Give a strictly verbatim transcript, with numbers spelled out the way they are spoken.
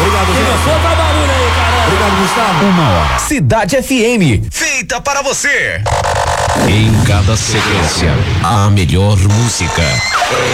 Obrigado, gente. Solta barulho aí, caramba. Obrigado, Gustavo. Uma hora. Cidade F M. Feita para você. Em cada sequência, a melhor música.